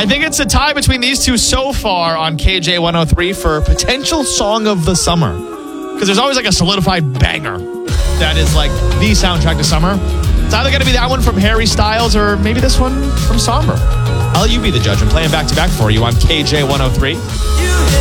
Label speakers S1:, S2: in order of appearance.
S1: I think it's a tie between these two so far on KJ 103 for potential song of the summer. Because there's always like a solidified banger that is like the soundtrack to summer. It's either going to be that one from Harry Styles or maybe this one from Somber. I'll let you be the judge and play them back to back for you on KJ 103.